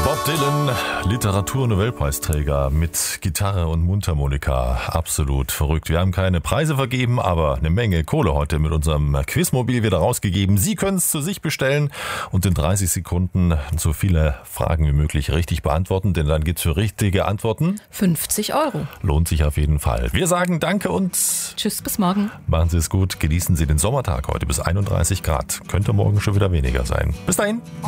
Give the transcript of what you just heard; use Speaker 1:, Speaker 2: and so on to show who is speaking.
Speaker 1: Bob Dylan, Literatur-Nobelpreisträger mit Gitarre und Mundharmonika. Absolut verrückt. Wir haben keine Preise vergeben, aber eine Menge Kohle heute mit unserem Quizmobil wieder rausgegeben. Sie können es zu sich bestellen und in 30 Sekunden so viele Fragen wie möglich richtig beantworten, denn dann gibt's für richtige Antworten
Speaker 2: 50 €.
Speaker 1: Lohnt sich auf jeden Fall. Wir sagen Danke und
Speaker 2: Tschüss, bis morgen.
Speaker 1: Machen Sie es gut. Genießen Sie den Sommertag heute bis 31 Grad. Könnte morgen schon wieder weniger sein. Bis dahin.